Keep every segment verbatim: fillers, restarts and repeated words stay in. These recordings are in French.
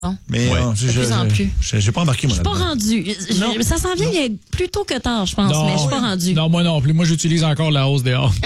Bon. Mais ouais. non, de je, plus je, en plus. Je n'ai pas embarqué, moi. Je suis pas rendu. Je, ça s'en vient il plus tôt que tard, je pense, non, mais je suis pas rendu. Non, moi non plus. Moi, j'utilise encore la hausse des hauts.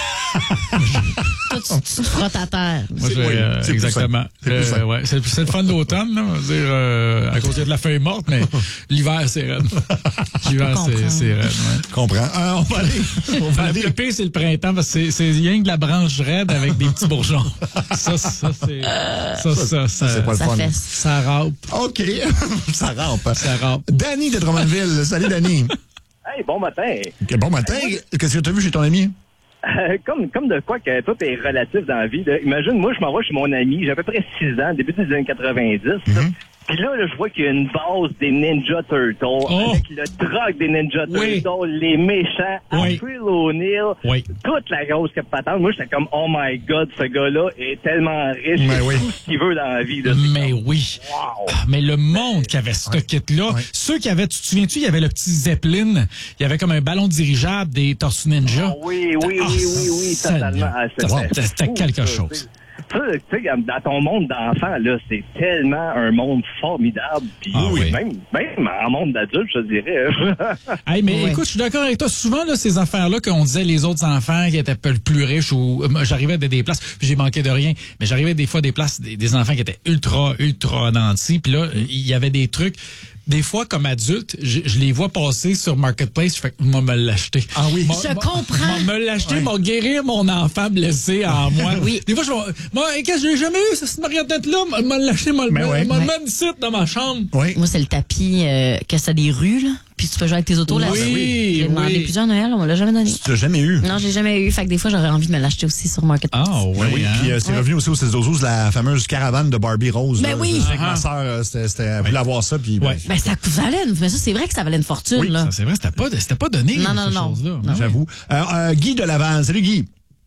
Toi, tu, tu te frottes à terre. Moi, c'est, oui, euh, c'est exactement. C'est, euh, ouais, c'est, c'est le fun d'automne, là, on va dire, euh, à cause de la feuille morte, mais l'hiver, c'est raide. L'hiver, c'est, c'est raide. Ouais. Comprends. Euh, on va aller. On va aller. Le pire, c'est le printemps, parce que c'est, c'est rien que de la branche raide avec des petits bourgeons. Ça, ça, c'est. Ça, ça, ça, ça, c'est pas le ça fun. Fesse. Ça rampe. OK. ça rampe. Ça rampe. Danny de Drummondville. Salut, Danny. Hey, bon matin. Okay, bon matin. Qu'est-ce que tu as vu chez ton ami? Euh, comme, comme de quoi que tout est relatif dans la vie. Là. Imagine, moi, je m'en vais chez mon ami, j'ai à peu près six ans, début des années quatre-vingt-dix. Mm-hmm. Puis là, là, je vois qu'il y a une base des Ninja Turtles, oh. avec le truck des Ninja Turtles, oui. les méchants, oui. April O'Neil, oui. toute la grosse patente. Moi, j'étais comme, oh my God, ce gars-là est tellement riche, il oui. tout ce qu'il veut dans la vie. Là, mais comme, oui. Wow. Mais le monde qui avait ce ouais. kit-là, ouais. ceux qui avaient, tu te souviens-tu, il y avait le petit Zeppelin, il y avait comme un ballon dirigeable des Tortues Ninja. Oh, oui, oui, oh, oui, oui, oui, totalement. Ah, c'était, wow. c'était fou, quelque ça, chose. Tu sais, dans ton monde d'enfant, là, c'est tellement un monde formidable. Puis ah, oui. même, même en monde d'adulte, je dirais. hey, mais oui. écoute, je suis d'accord avec toi. Souvent, là, ces affaires-là, qu'on disait les autres enfants qui étaient plus riches ou euh, j'arrivais à des places, puis j'ai manqué de rien, mais j'arrivais des fois à des places, des, des enfants qui étaient ultra, ultra nantis. Puis là, il y avait des trucs. Des fois, comme adulte, je, je les vois passer sur Marketplace, je fais que moi me l'acheter. Ah oui. Je m'a, comprends. Moi me l'acheter, ouais. m'a guérir mon enfant blessé en moi. Oui. Des fois, je vais, moi, qu'est-ce que j'ai jamais eu, cette marionnette-là, m'a l'acheté, m'a le ouais. même site dans ma chambre. Oui. Moi, c'est le tapis, euh, que c'est des rues, là. Puis tu peux jouer avec tes autos oui, là. Oui, j'ai demandé oui. plusieurs Noël, on me l'a jamais donné. Tu l'as jamais eu? Non, j'ai jamais eu. Fait que des fois, j'aurais envie de me l'acheter aussi sur Marketplace. Ah, oui. Ben oui. Hein? Puis euh, c'est ouais. revenu aussi au seize douze la fameuse caravane de Barbie Rose. Ben là, oui. Avec ma sœur, c'était, c'était, elle voulait avoir ça. Puis, ouais. Ben, ça valait, mais ça, c'est vrai que ça valait une fortune, oui, là. Ça, c'est vrai, c'était pas, c'était pas donné, non, non, ces non. choses-là. Non, j'avoue. Euh, euh, Guy de Laval. Salut, Guy.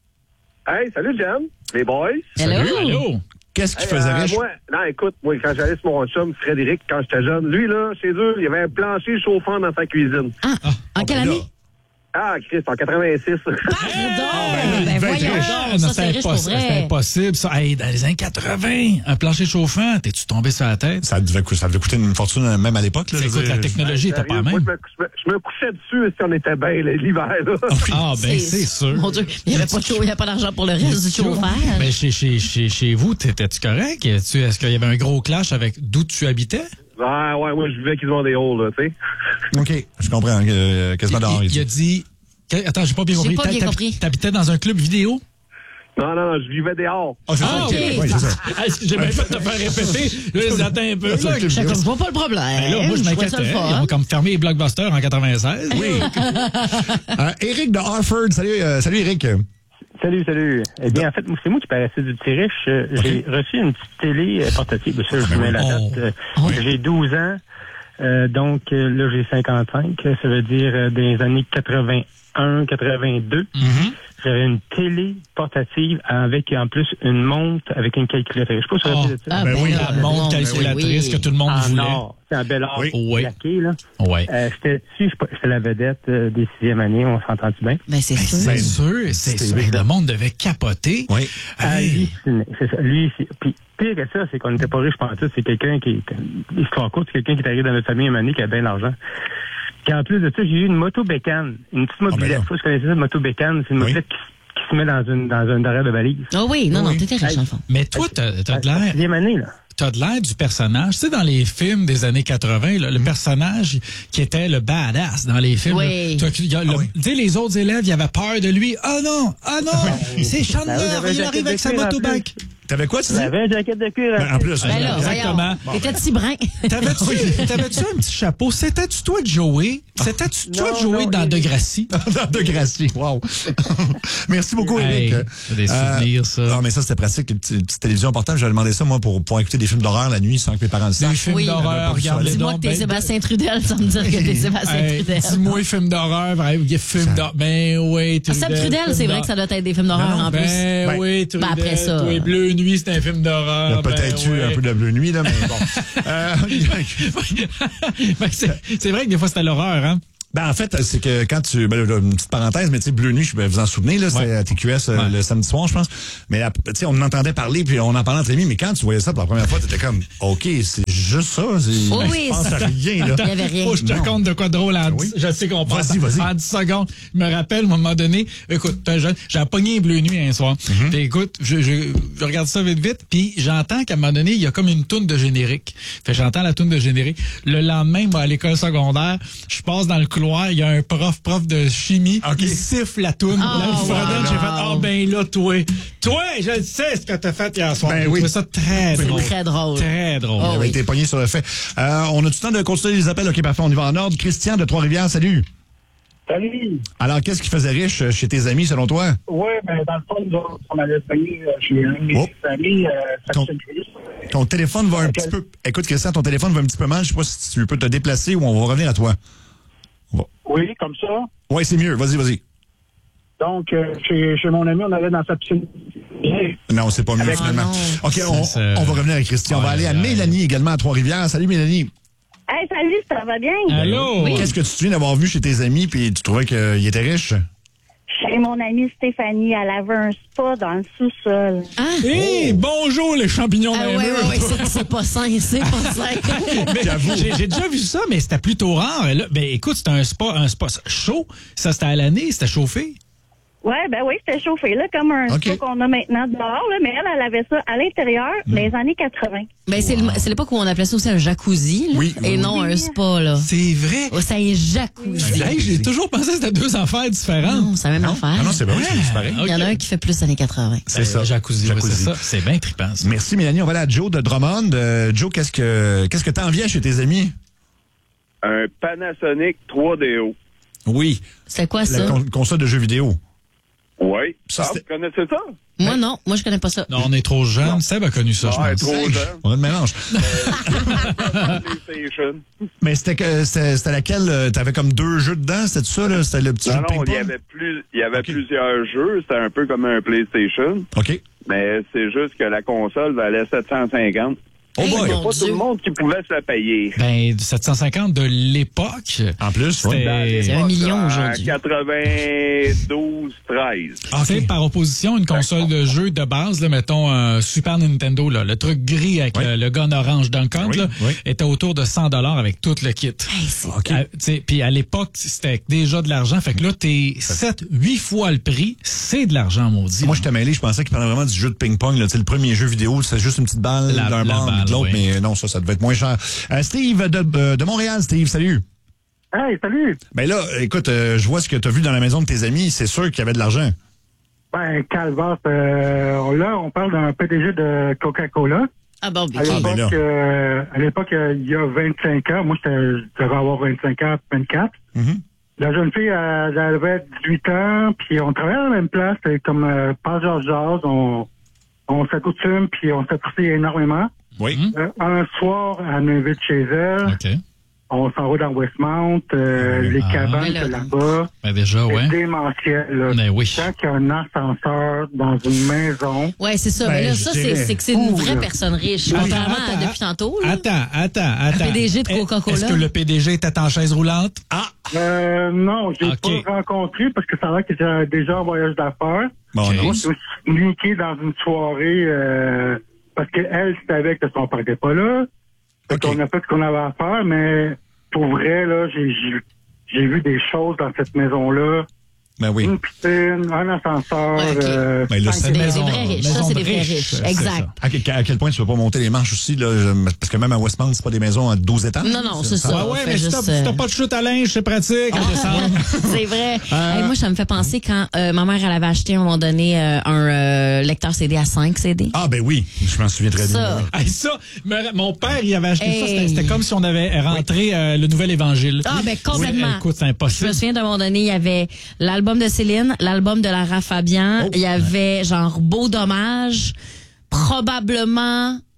Hey, salut, Jen. Les boys. Hello. Salut, allô. Qu'est-ce qui hey, faisait euh, riche? Moi, non, écoute, moi, quand j'allais sur mon chum, Frédéric, quand j'étais jeune, lui, là, chez eux, il y avait un plancher chauffant dans sa cuisine. Ah, ah en quelle année? Ah, Christ, en quatre-vingt-six. Pardon! ben, Ben, voyons. Non, Ça, c'est, c'est riche pour impossible, vrai. c'est impossible, ça. Hey, dans les années quatre-vingts, un plancher chauffant, t'es-tu tombé sur la tête? Ça devait, ça devait coûter une fortune même à l'époque. Là, écoute, la technologie était pas la même. Moi, je me, je, me, je me couchais dessus si on était bien l'hiver. Là. Ah, ben, c'est, c'est sûr. Mon Dieu, il n'y avait pas de chaud, il n'y avait pas d'argent pour le reste du chauffage. Ben, chez, chez, chez, chez vous, t'étais-tu correct? Tu, est-ce qu'il y avait un gros clash avec d'où tu habitais? Ah, ouais, moi, je vivais qu'ils ont des halls, là, tu sais. OK, je comprends. Euh, quasiment dehors. Il, il a dit... Attends, j'ai pas bien j'ai compris. Pas bien compris. T'habitais dans un club vidéo? Non, non, non, je vivais dehors. Ah, c'est ah, ça. OK. Oui, c'est ça. J'ai bien fait de te faire répéter. Là, attends un peu. Là, je ne vois pas le problème. Ben là, moi, je m'inquiétais. Ils ont comme fermé les blockbusters en quatre-vingt-seize. Oui. euh, Éric de Harford. Salut, euh, salut Éric. Salut, salut. Eh bien, en fait, c'est moi qui paraissais du petit riche. J'ai okay. reçu une petite télé portative. Ça, je vous mets la date. Oh. Oui. J'ai douze ans. Euh, donc, là, j'ai cinquante-cinq. Ça veut dire euh, dans les années quatre-vingt-un, quatre-vingt-deux. Mm-hmm. J'avais une télé portative avec, en plus, une montre avec une calculatrice. Je sais pas si oh. de ça. Ah, ben, ben oui, la montre calculatrice oui. que tout le monde ah, voulait. Non, c'est un bel art oui. plaqué, là. Oui. Euh, j'étais, si, j'étais la vedette euh, des sixième années, on s'entend-tu bien? Ben, c'est ben, sûr. C'est sûr, c'est, c'est sûr. Le monde devait capoter. Oui. Hey. Ah, lui, c'est ça. Lui, c'est, puis, pire que ça, c'est qu'on n'était pas riche pendant tout. C'est quelqu'un qui, histoire courte, c'est quelqu'un qui est arrivé dans notre famille une année qui a bien l'argent. Puis en plus de ça, j'ai eu une moto bécane. Une petite mobilette. Ah, ben je connaissais ça, une moto bécane. C'est une oui. mobilette qui, qui se met dans une, dans un derrière de valise. Ah oh oui, non, oui. non, t'étais riche, hey. en fond. Mais toi, t'as, t'as de l'air. Sixième année, là. T'as de l'air du personnage. Tu sais, dans les films des années quatre-vingt, là, le personnage qui était le badass dans les films. Oui. Là, tu, y a, le, ah oui. Tu sais, les autres élèves, ils avaient peur de lui. Ah non! Ah non! C'est Chandler! Ben, il arrive avec sa motobac. T'avais quoi, tu dis? J'avais un jacket de cuir. Ben, en plus, ben là, exactement. Bon, t'étais petit brin. T'avais-tu, t'avais-tu un petit chapeau? C'était-tu toi, Joey? C'était-tu toi, non, Joey, non, dans Degrassi? Dans Degrassi, wow. Merci beaucoup, hey, Éric. C'est des souvenirs, euh, ça. Non, mais ça, c'était pratique. Une petite, petite télévision portable. J'avais demandé ça, moi, pour pouvoir écouter des films d'horreur la nuit sans que mes parents le sachent. Des films oui. d'horreur, regarde-les donc. Dis-moi que t'es ben, Sébastien Trudel sans me dire que t'es Sébastien hey, Trudel. Dis-moi film d'horreur, film d'horreur. Ben oui, Trudel. Ah, Seb Trudel, c'est vrai que ça doit être des films d'horreur en plus. Ben oui, Trudel. Ben après ça. Toi, Bleu Nuit, c'est un film d'horreur. Il y a peut-être ben, eu ouais. un peu de Bleu Nuit, là, mais bon. euh, ben, c'est, c'est vrai que des fois, c'était l'horreur, hein? Ben, en fait, c'est que quand tu, ben, là, une petite parenthèse, mais tu sais, Bleu Nuit, je vous en souvenez, là, c'était ouais. à T Q S euh, ouais. le samedi soir, je pense. Mais, tu sais, on en entendait parler, puis on en parlait entre amis, mais quand tu voyais ça pour la première fois, t'étais comme, OK, c'est juste ça. C'est, oh ben, oui, je pense à rien, là. Il y avait rien. Faut que je te Non. compte de quoi de drôle en Oui. dix, je sais qu'on passe Vas-y, vas-y. en dix secondes. Je me rappelle, à un moment donné, écoute, t'es jeune, j'ai pogné un Bleu Nuit un soir. Mm-hmm. Puis écoute, je, je, je regarde ça vite vite, puis j'entends qu'à un moment donné, il y a comme une toune de générique. Fait que j'entends la toune de générique. Le lendemain, moi, à l'école secondaire, je passe dans le couloir, il y a un prof, prof de chimie, OK. il siffle la toune. Oh, là, il fredonne, wow. j'ai fait, ah ben là, toi, toi, je sais ce que t'as fait hier soir. Ben J'ai oui. trouvé ça très C'est drôle. très drôle. Très drôle. Oh, On a oui. été pogné sur le fait. Euh, on a du temps de continuer les appels. OK, parfait, on y va en ordre. Christian de Trois-Rivières, salut. Salut! Alors, qu'est-ce qui faisait riche euh, chez tes amis, selon toi? Oui, ben dans le fond, nous autres, on avait payé euh, chez un de mes Oh. amis, euh, Ton- Saxon Chris. Ton téléphone va un Ok. petit peu... Écoute, Christian, ton téléphone va un petit peu mal. Je sais pas si tu peux te déplacer ou on va revenir à toi. Oui, comme ça. Oui, c'est mieux. Vas-y, vas-y. Donc, euh, chez, chez mon ami, on allait dans sa piscine. Non, c'est pas mieux, Avec- finalement. Oh, OK, on, C'est- on va revenir avec Christian. On va Ouais, aller à ouais. Mélanie également à Trois-Rivières. Salut, Mélanie. Hey, salut, ça va bien? Allô? Qu'est-ce que tu te souviens d'avoir vu chez tes amis puis tu trouvais qu'ils étaient riches? Chez mon amie Stéphanie, elle avait un spa dans le sous-sol. Ah, Hé, bonjour les champignons ah dans les ouais, murs. ouais, ouais, c'est, c'est pas sain, c'est pas sain. Mais j'ai, j'ai déjà vu ça, mais c'était plutôt rare. Là, ben écoute, c'était un spa, un spa chaud. Ça, c'était à l'année, c'était chauffé. Ouais, ben oui, c'était chauffé, là, comme un OK. spa qu'on a maintenant dehors, là, mais elle, elle avait ça à l'intérieur, dans les années quatre-vingts. Ben, c'est, le- c'est l'époque où on appelait ça aussi un jacuzzi, là, Oui, et oui, non un spa, là. C'est vrai. Oh, ça est jacuzzi. Hey, j'ai toujours pensé que c'était deux affaires différentes. Non, c'est la même Non? affaire. Ah non, c'est ben oui, c'est c'est pareil. Il y en a un qui fait plus années quatre-vingts. C'est ça. Jacuzzi, ouais, Jacuzzi. c'est ça. C'est bien trippant, ça. Merci, Mélanie. On va aller à Joe de Drummond. Euh, Joe, qu'est-ce que qu'est-ce que t'en viens chez tes amis? Un Panasonic trois D O. Oui, C'est quoi la ça? con- console de jeux vidéo. Oui. Ça, Ah, c'était- vous connaissez ça? Moi, non. Moi, je connais pas ça. Non, on est trop jeunes. Seb a connu ça, je Ouais, pense. trop Hey, jeune. on a le mélange. PlayStation. Mais c'était que c'était, c'était laquelle? euh, T'avais comme deux jeux dedans? C'était ça, là? C'était le petit jeu Non, de non, il y ping-pong? avait plus, il y avait Ok. plusieurs jeux. C'était un peu comme un PlayStation. OK. Mais c'est juste que la console valait sept cent cinquante. Oh Hey, boy! mon Pas tout Dieu. le monde qui pouvait se la payer. Ben, du sept cent cinquante de l'époque. En plus, C'était- ouais. C'est un million En aujourd'hui. quatre-vingt-douze treize. Tu sais, par opposition, une console de jeu de base, là, mettons un Super Nintendo, là, le truc gris avec Oui. le, le gun orange dans le compte, Oui, là, oui. était autour de cent dollars avec tout le kit. Hey, c'est- OK. Euh, tu sais, puis à l'époque, c'était déjà de l'argent. Fait que là, t'es sept, huit fois le prix. C'est de l'argent, maudit. Moi, j'étais mêlé, je pensais qu'il parlait vraiment du jeu de ping-pong. Là. Tu sais, le premier jeu vidéo, c'est juste une petite balle La- d'un la bord balle, et de l'autre, oui. mais non, ça, ça devait être moins cher. Euh, Steve de, de, de Montréal, Steve, salut. Hey, salut! Ben là, écoute, euh, je vois ce que tu as vu dans la maison de tes amis, c'est sûr qu'il y avait de l'argent. Ben, Calvas, euh, là, on parle d'un P D G de Coca-Cola. Ah bon, À ok. ben l'époque, là. euh, à l'époque, euh, il y a vingt-cinq ans, moi, j'étais- je devais avoir vingt-cinq ans, vingt-quatre. Mhm. La jeune fille, elle, elle avait dix-huit ans, puis on travaillait à la même place, c'était comme euh, pas Georges Jazz, on, on s'accoutume, puis on s'apprécie énormément. Oui. Mhm. Euh, un soir, elle m'invite chez elle, OK. on s'en va dans Westmount, euh, les Ah. cabanes Mais là, qu'il y a là-bas, Ben déjà, ouais. c'est démentiel. Là. Ben oui. Quand il y a un ascenseur dans une maison, Ouais, c'est ça. Ben, Mais là, je ça, dirais. c'est, c'est que c'est une Ouh, vraie là. personne riche. Attends, Contrairement à attends, depuis tantôt, là. Attends, attends, attends. Un P D G de Est- Coca-Cola. Est-ce que le P D G était en chaise roulante? Ah! euh, non, j'ai Ok. pas rencontré parce que ça a l'air qu'il était déjà en voyage d'affaires. Bon, Ok. non. Je me suis niqué dans une soirée euh, parce qu'elle savait que son père n'était pas là. Fait Ok. qu'on a fait ce qu'on avait à faire, mais pour vrai, là, j'ai, j'ai, j'ai vu des choses dans cette maison-là. Ben oui. Une piscine, un ascenseur. Ouais, ok. euh, Ben là, cinq c'est C'est des, maison- des vrais riches. Ça, maison c'est de des vrais riches, riches. c'est Exact. ça. À quel, à quel point tu peux pas monter les marches aussi, là? je- Parce que même à Westmount, c'est pas des maisons à douze étages. Non, non, c'est ça. Ouais, ouais, Fait mais si juste, t'as, si t'as euh, pas de chute à linge, c'est pratique. à descendre. C'est vrai. Euh, Hey, moi, ça me fait penser quand euh, ma mère, elle avait acheté à un moment donné euh, un euh, lecteur C D à cinq C D. Ah, ben oui. Je m'en souviens très Ça. bien. Hey, ça, me- mon père, il avait acheté ça. C'était, Hey. c'était comme si on avait rentré euh, le nouvel évangile. Ah, ben, complètement. Oui, écoute, c'est Je me impossible. souviens d'un moment donné, il y avait l'album de Céline, l'album de Lara Fabian, Oh. il y avait genre Beau Dommage, probablement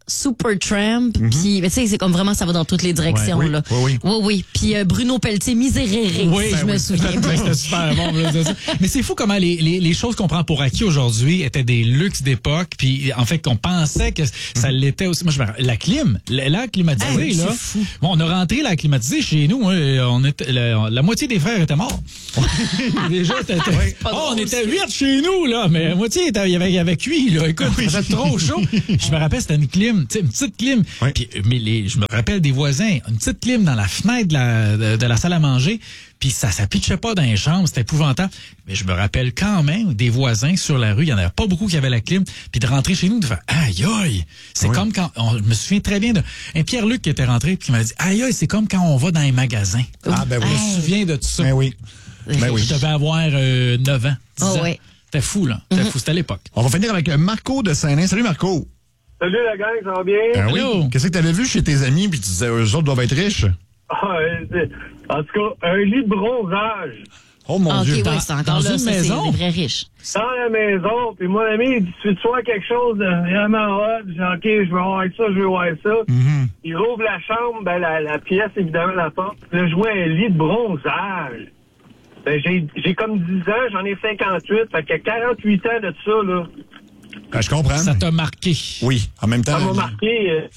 Supertramp, mm-hmm. puis tu sais, c'est comme vraiment, ça va dans toutes les directions, ouais, oui, là. Oui, oui. Oui, oui. Puis euh, Bruno Pelletier, Miséréré, oui, si ben je oui. me souviens. C'était super bon. Mais c'est fou comment les, les, les choses qu'on prend pour acquis aujourd'hui étaient des luxes d'époque, puis en fait, qu'on pensait que ça l'était aussi. Moi, je me rappelle, la clim, l'air climatisé, hey, là. Fou. Bon, on a rentré l'air climatisé chez nous, hein, on était, la, la moitié des frères étaient morts. Déjà, c'était, oui. oh, on était huit chez nous, là, mais la moitié, il y avait, il y avait cuit, là. Écoute, il faisait trop chaud. Je me rappelle, c'était une clim, tu sais, une petite clim. Oui. Puis, mais les, je me rappelle des voisins, une petite clim dans la fenêtre de la, de, de la salle à manger, puis ça ça pitchait pas dans les chambres, c'était épouvantable. Mais je me rappelle quand même des voisins sur la rue, il y en avait pas beaucoup qui avaient la clim, puis de rentrer chez nous, de faire aïe aïe. C'est oui. comme quand, on, je me souviens très bien de un Pierre-Luc qui était rentré, puis qui m'a dit aïe aïe, c'est comme quand on va dans les magasins. Ah ben oui. Je me souviens de tout ça. Ben oui. Ben oui. Je devais avoir euh, neuf ans, dix oh, ans. ouais. C'était fou, là. C'était mm-hmm. fou, c'était à l'époque. On va finir avec Marco de Saint-Lin. Salut, Marco. Salut, la gang, ça va bien? Ben oui. Qu'est-ce que tu avais vu chez tes amis puis tu disais, eux autres doivent être riches? Ah, en tout cas, un lit de bronzage. Oh mon ah, Dieu. Okay, dans, ouais, c'est encore dans là, une ça, maison? C'est des vrais riches. Dans la maison, puis mon ami, il dit, tu veux-tu voir quelque chose de vraiment hot? J'ai dit, OK, je veux voir ça, je veux voir ça. Mm-hmm. Il rouvre la chambre, ben la, la pièce, évidemment, la porte. Là, je vois un lit de bronzage. Ben, j'ai, j'ai comme dix ans, j'en ai cinquante-huit, fait que quarante-huit ans de ça, là. Ben, je comprends. Ça t'a marqué. Oui, en même temps. Ça m'a marqué. Euh...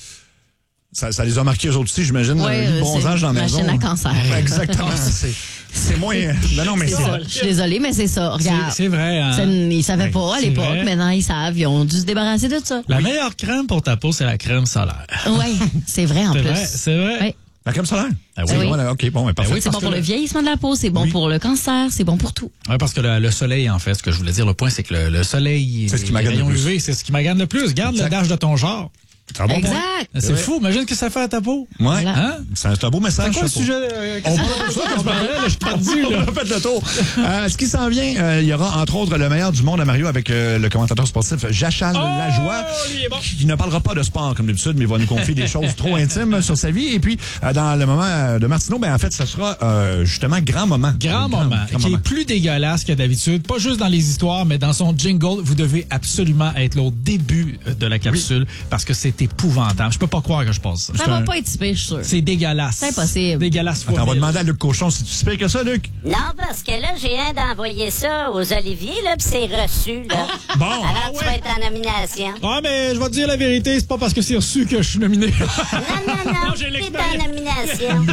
Ça, ça les a marqués eux autres aussi, j'imagine. Ouais, le bronzage dans la maison. Machine à cancer. Exactement. c'est, c'est moins. Ben non, mais c'est c'est. ça. Je suis désolée, mais c'est ça. Regarde. C'est, c'est vrai. Hein? Ça, ils savaient ouais, pas à l'époque. vrai. Maintenant, ils savent. Ils ont dû se débarrasser de ça. La meilleure crème pour ta peau, c'est la crème solaire. Oui, c'est vrai en c'est plus. Vrai, c'est vrai. Ouais. La crème solaire? Ah oui. oui. Voilà, OK, bon, mais parfait. Ben oui, c'est bon pour le... le vieillissement de la peau, c'est bon oui. pour le cancer, c'est bon pour tout. Oui, parce que le, le soleil, en fait, ce que je voulais dire, le point, c'est que le, le soleil, c'est ce qui magane les le rayons plus. U V, c'est ce qui magane le plus. Garde exact. le dash de ton genre. C'est un bon exact. point. C'est, c'est fou. Imagine ce que ça fait à ta peau. Ouais. Voilà. Hein? C'est, un, c'est un beau message. C'est quoi le pour... sujet? Euh, on peut ça, je parlais, là, je suis perdu, on là. a fait le tour. Euh, ce qui s'en vient, euh, il y aura entre autres le meilleur du monde à Mario avec euh, le commentateur sportif Jachal oh, Lajoie, lui est bon. qui ne parlera pas de sport comme d'habitude, mais va nous confier des choses trop intimes sur sa vie. Et puis, euh, dans le moment de Martineau, ben en fait, ça sera euh, justement grand moment. Grand, grand moment, grand qui moment. Est plus dégueulasse que d'habitude. Pas juste dans les histoires, mais dans son jingle. Vous devez absolument être là au début de la capsule oui. parce que c'est épouvantable. Je peux pas croire que je passe ça. Ça c'est va un... pas être si pire, je suis sûr. C'est dégueulasse. C'est impossible. Dégueulasse. Attends, on va demander à Luc Cochon si tu sais que ça, Luc. Non, parce que là, j'ai un d'envoyer ça aux Oliviers, là, pis c'est reçu, là. Bon. Alors, ah, tu ouais. vas être en nomination. Ah, mais je vais te dire la vérité, c'est pas parce que c'est reçu que je suis nominé. Non, non, non, non j'ai t'es en nomination.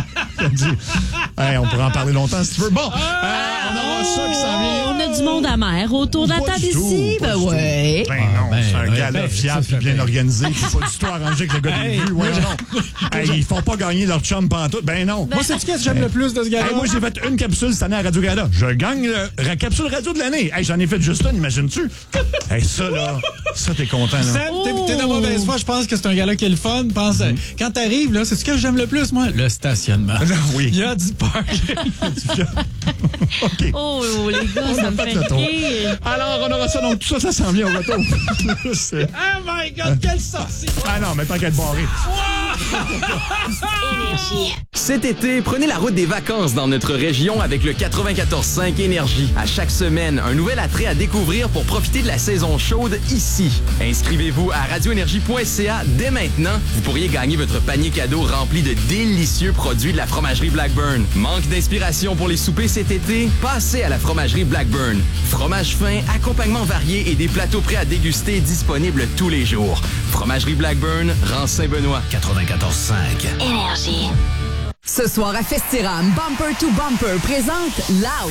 hey, on pourrait en parler longtemps si tu veux. Bon, ah, euh, on aura ça qui s'en vient. On a du monde amer autour de la table ici. Ben ouais. Ben non, ben, c'est un ouais, gars-là ben, fiable et bien ben. organisé, puis pas du tout arrangé avec le gars des Hey, vues. Ouais, non. Hey, ils font pas gagner leur chum pantoute. Ben non. Moi, c'est ce que j'aime le plus de ce gars-là. Hey, moi, j'ai fait une capsule cette année à Radio-Gala. Je gagne la capsule radio de l'année. Hey, j'en ai fait juste une, imagines-tu? Hey, ça, là, ça, t'es content, là. Sam, t'es, t'es de mauvaise foi. Je pense que c'est un gars-là qui est le fun. Pense, mm-hmm. Quand t'arrives, là, c'est ce que j'aime le plus, moi? Le stationnement. Oui. Il y a du parking. OK. Oh, les gars, ça me fait rire. Alors, on aura ça. Donc, tout ça, ça s'en vient au retour. Oh my God, quelle sortie! Ah non, mais tant qu'à être barré. Cet été, prenez la route des vacances dans notre région avec le quatre-vingt-quatorze cinq Énergie. À chaque semaine, un nouvel attrait à découvrir pour profiter de la saison chaude ici. Inscrivez-vous à radio énergie point c a dès maintenant. Vous pourriez gagner votre panier cadeau rempli de délicieux produits de la fromagerie Blackburn. Manque d'inspiration pour les soupers cet été? Passez à la fromagerie Blackburn. Fromage fin, accompagnement varié et des plateaux prêts à déguster disponibles tous les jours. Fromagerie Blackburn, rang Saint-Benoît. quatre-vingt-quatorze cinq Énergie. Ce soir à Festiram, Bumper to Bumper présente Loud.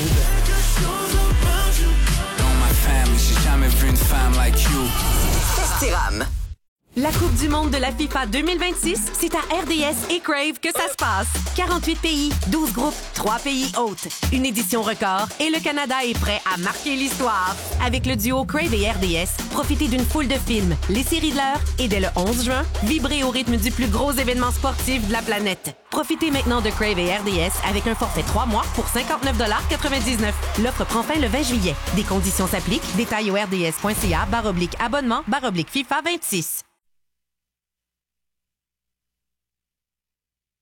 Festiram. La Coupe du monde de la FIFA deux mille vingt-six, c'est à R D S et Crave que ça se passe. quarante-huit pays, douze groupes, trois pays hôtes. Une édition record et le Canada est prêt à marquer l'histoire. Avec le duo Crave et R D S, profitez d'une foule de films, les séries de l'heure et dès le onze juin, vibrez au rythme du plus gros événement sportif de la planète. Profitez maintenant de Crave et R D S avec un forfait trois mois pour cinquante-neuf quatre-vingt-dix-neuf. L'offre prend fin le vingt juillet. Des conditions s'appliquent. Détails au rds.ca barre oblique abonnement barre oblique FIFA vingt-six.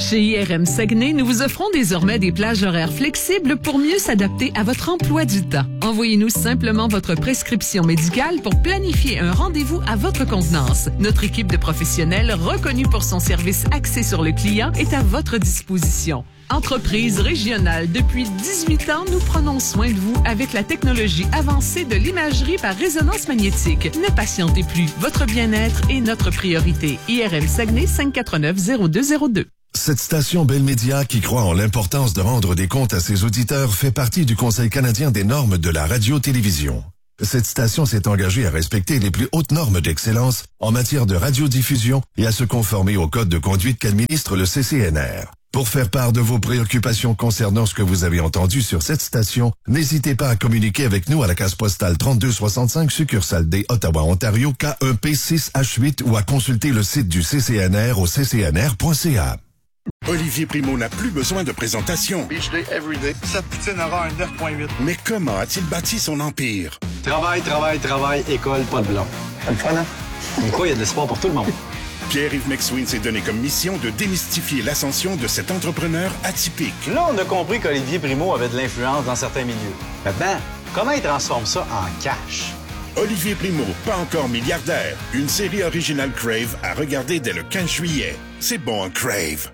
Chez I R M Saguenay, nous vous offrons désormais des plages horaires flexibles pour mieux s'adapter à votre emploi du temps. Envoyez-nous simplement votre prescription médicale pour planifier un rendez-vous à votre convenance. Notre équipe de professionnels reconnue pour son service axé sur le client est à votre disposition. Entreprise régionale, depuis dix-huit ans, nous prenons soin de vous avec la technologie avancée de l'imagerie par résonance magnétique. Ne patientez plus, votre bien-être est notre priorité. I R M Saguenay, cinq quatre neuf zéro deux zéro deux. Cette station Bell Media, qui croit en l'importance de rendre des comptes à ses auditeurs, fait partie du Conseil canadien des normes de la radio-télévision. Cette station s'est engagée à respecter les plus hautes normes d'excellence en matière de radiodiffusion et à se conformer au code de conduite qu'administre le C C N R. Pour faire part de vos préoccupations concernant ce que vous avez entendu sur cette station, n'hésitez pas à communiquer avec nous à la case postale trente-deux soixante-cinq, succursale D, Ottawa, Ontario, K un P six H huit ou à consulter le site du C C N R au c c n r point c a. Olivier Primo n'a plus besoin de présentation. Beach day, everyday. Sa poutine aura un neuf virgule huit. Mais comment a-t-il bâti son empire? Travail, travail, travail, école, pas de blanc. C'est le fun, hein? Mais quoi, il y a de l'espoir pour tout le monde. Pierre-Yves McSween s'est donné comme mission de démystifier l'ascension de cet entrepreneur atypique. Là, on a compris qu'Olivier Primo avait de l'influence dans certains milieux. Maintenant, comment il transforme ça en cash? Olivier Primo, pas encore milliardaire. Une série originale Crave à regarder dès le quinze juillet. C'est bon, en Crave.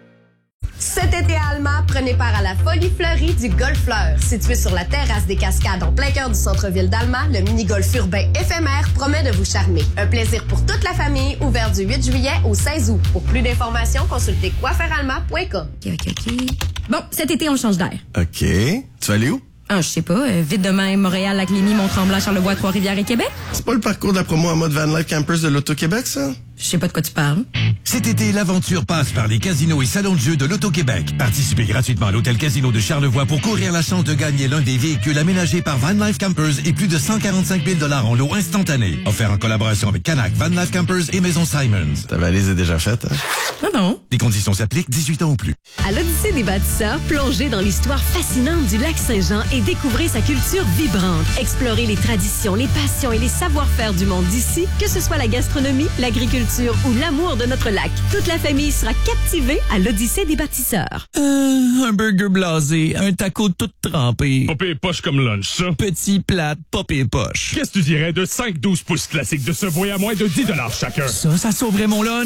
Cet été à Alma, prenez part à la folie fleurie du Golfleur. Situé sur la terrasse des Cascades en plein cœur du centre-ville d'Alma, le mini-golf urbain éphémère promet de vous charmer. Un plaisir pour toute la famille, ouvert du huit juillet au seize août. Pour plus d'informations, consultez coiffeur alma point com. OK, OK, OK. Bon, cet été, on change d'air. OK. Tu vas aller où? Ah, je sais pas. Euh, vite demain, Montréal, Laclémy, Mont-Tremblant, Charlevoix, Trois-Rivières et Québec. C'est pas le parcours de la promo en mode Van Life Campers de l'Auto-Québec, ça? Je sais pas de quoi tu parles. Cet été, l'aventure passe par les casinos et salons de jeux de l'Auto-Québec. Participez gratuitement à l'Hôtel Casino de Charlevoix pour courir la chance de gagner l'un des véhicules aménagés par Van Life Campers et plus de cent quarante-cinq mille dollars en lot instantané. Offert en collaboration avec Canac, Van Life Campers et Maison Simons. Ta valise est déjà faite, hein? Non, non. Les conditions s'appliquent, dix-huit ans ou plus. À l'Odyssée des bâtisseurs, plongez dans l'histoire fascinante du lac Saint-Jean et découvrez sa culture vibrante. Explorez les traditions, les passions et les savoir-faire du monde d'ici, que ce soit la gastronomie, l'agriculture ou l'amour de notre lac. Toute la famille sera captivée à l'Odyssée des bâtisseurs. Euh, un burger blasé, un taco tout trempé. Popé et poche comme lunch, ça. Petit plat, popé et poche. Qu'est-ce que tu dirais de cinq douze pouces classiques de ce à moins de dix dollars chacun? Ça, ça sauverait mon lunch.